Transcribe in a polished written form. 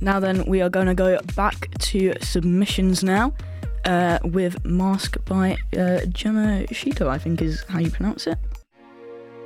Now then, we are going to go back to submissions now with Mask by Gemma Shito, I think is how you pronounce it.